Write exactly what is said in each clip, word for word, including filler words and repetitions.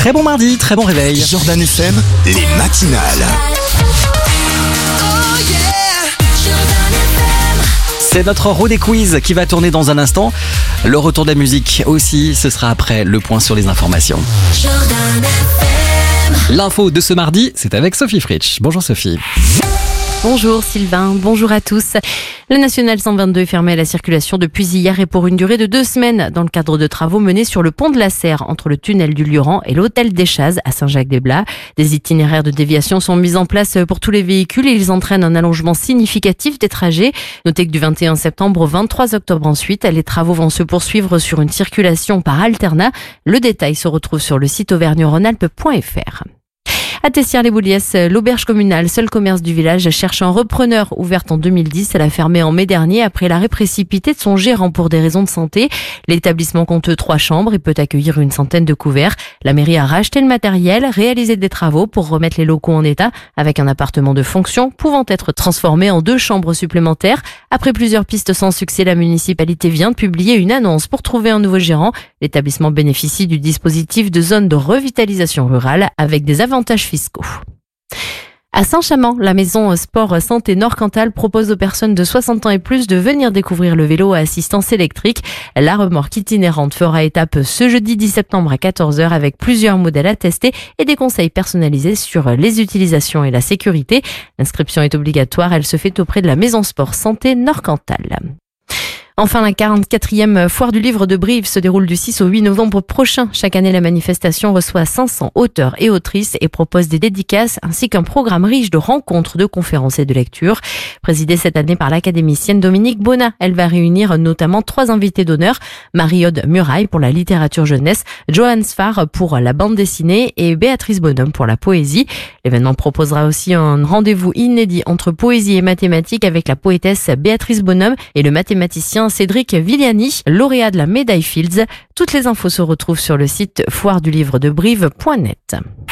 Très bon mardi, très bon réveil. Jordan F M, les matinales. C'est notre roue des quiz qui va tourner dans un instant. Le retour de la musique aussi, ce sera après le point sur les informations. L'info de ce mardi, c'est avec Sophie Fritsch. Bonjour Sophie. Bonjour Sylvain, bonjour à tous. Le National cent vingt-deux est fermé à la circulation depuis hier et pour une durée de deux semaines dans le cadre de travaux menés sur le pont de la Serre entre le tunnel du Lioran et l'hôtel des Chazes à Saint-Jacques-des-Blas. Des itinéraires de déviation sont mis en place pour tous les véhicules et ils entraînent un allongement significatif des trajets. Notez que du vingt et un septembre au vingt-trois octobre ensuite, les travaux vont se poursuivre sur une circulation par alternat. Le détail se retrouve sur le site auvergne rhône alpes point f r. À Tessières-les-Bouliès, l'auberge communale, seul commerce du village, cherche un repreneur. Ouverte en deux mille dix, elle a fermé en mai dernier après l'arrêt précipité de son gérant pour des raisons de santé. L'établissement compte trois chambres et peut accueillir une centaine de couverts. La mairie a racheté le matériel, réalisé des travaux pour remettre les locaux en état avec un appartement de fonction pouvant être transformé en deux chambres supplémentaires. Après plusieurs pistes sans succès, la municipalité vient de publier une annonce pour trouver un nouveau gérant. L'établissement bénéficie du dispositif de zone de revitalisation rurale avec des avantages fiscaux. À Saint-Chamand, la maison Sport Santé Nord-Cantal propose aux personnes de soixante ans et plus de venir découvrir le vélo à assistance électrique. La remorque itinérante fera étape ce jeudi dix septembre à quatorze heures avec plusieurs modèles à tester et des conseils personnalisés sur les utilisations et la sécurité. L'inscription est obligatoire, elle se fait auprès de la maison Sport Santé Nord-Cantal. Enfin, la quarante-quatrième foire du livre de Brive se déroule du six au huit novembre prochain. Chaque année, la manifestation reçoit cinq cents auteurs et autrices et propose des dédicaces ainsi qu'un programme riche de rencontres, de conférences et de lectures. Présidée cette année par l'académicienne Dominique Bonnat, elle va réunir notamment trois invités d'honneur. Marie-Aude Muraille pour la littérature jeunesse, Johan Sfar pour la bande dessinée et Béatrice Bonhomme pour la poésie. L'événement proposera aussi un rendez-vous inédit entre poésie et mathématiques avec la poétesse Béatrice Bonhomme et le mathématicien Cédric Viliani, lauréat de la médaille Fields. Toutes les infos se retrouvent sur le site foire du livre de brive point net.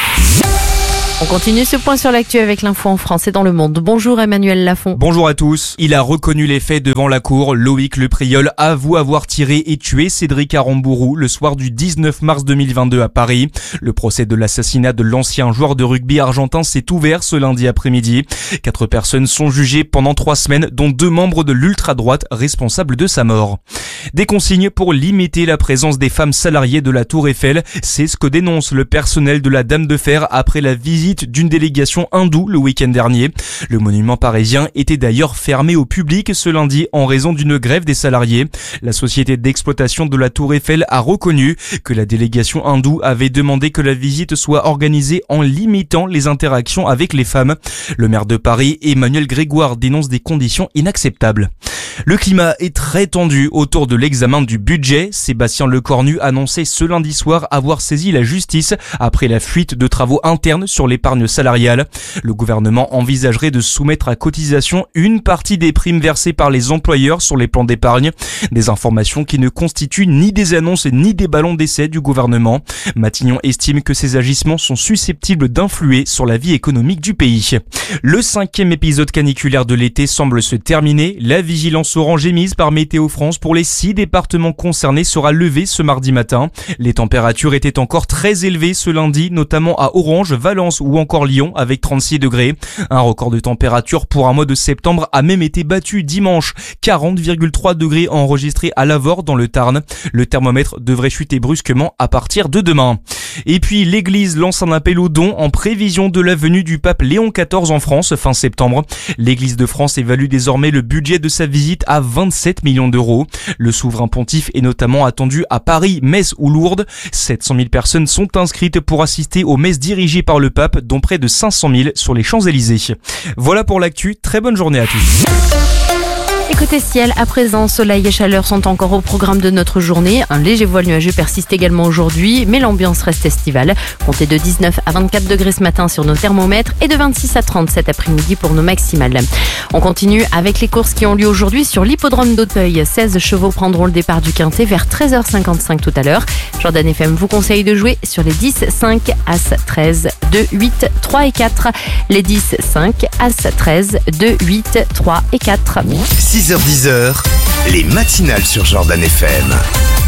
On continue ce point sur l'actu avec l'info en France et dans le monde. Bonjour Emmanuel Lafont. Bonjour à tous. Il a reconnu les faits devant la cour. Loïc Le Priol avoue avoir tiré et tué Cédric Arambourou le soir du dix-neuf mars deux mille vingt-deux à Paris. Le procès de l'assassinat de l'ancien joueur de rugby argentin s'est ouvert ce lundi après-midi. Quatre personnes sont jugées pendant trois semaines, dont deux membres de l'ultra-droite responsables de sa mort. Des consignes pour limiter la présence des femmes salariées de la Tour Eiffel. C'est ce que dénonce le personnel de la Dame de Fer après la visite d'une délégation hindoue le week-end dernier. Le monument parisien était d'ailleurs fermé au public ce lundi en raison d'une grève des salariés. La société d'exploitation de la Tour Eiffel a reconnu que la délégation hindoue avait demandé que la visite soit organisée en limitant les interactions avec les femmes. Le maire de Paris, Emmanuel Grégoire, dénonce des conditions inacceptables. Le climat est très tendu autour de l'examen du budget. Sébastien Lecornu annonçait ce lundi soir avoir saisi la justice après la fuite de travaux internes sur l'épargne salariale. Le gouvernement envisagerait de soumettre à cotisation une partie des primes versées par les employeurs sur les plans d'épargne. Des informations qui ne constituent ni des annonces ni des ballons d'essai du gouvernement. Matignon estime que ces agissements sont susceptibles d'influer sur la vie économique du pays. Le cinquième épisode caniculaire de l'été semble se terminer. La vigilance orange émise par Météo France pour les six départements concernés sera levée ce mardi matin. Les températures étaient encore très élevées ce lundi, notamment à Orange, Valence ou encore Lyon avec trente-six degrés. Un record de température pour un mois de septembre a même été battu dimanche. quarante virgule trois degrés enregistrés à Lavore dans le Tarn. Le thermomètre devrait chuter brusquement à partir de demain. Et puis l'église lance un appel aux dons en prévision de la venue du pape Léon quatorze en France fin septembre. L'église de France évalue désormais le budget de sa visite à vingt-sept millions d'euros. Le souverain pontife est notamment attendu à Paris, Metz ou Lourdes. sept cent mille personnes sont inscrites pour assister aux messes dirigées par le pape, dont près de cinq cent mille sur les Champs-Élysées. Voilà pour l'actu, très bonne journée à tous. Et côté ciel, à présent, soleil et chaleur sont encore au programme de notre journée. Un léger voile nuageux persiste également aujourd'hui, mais l'ambiance reste estivale. Comptez de dix-neuf à vingt-quatre degrés ce matin sur nos thermomètres et de vingt-six à trente cet après-midi pour nos maximales. On continue avec les courses qui ont lieu aujourd'hui sur l'hippodrome d'Auteuil. seize chevaux prendront le départ du Quintet vers treize heures cinquante-cinq tout à l'heure. Jordan F M vous conseille de jouer sur les dix, cinq, As, treize, deux, huit, trois et quatre. Les dix, cinq, As, treize, deux, huit, trois et quatre. six heures dix, les matinales sur Jordan F M.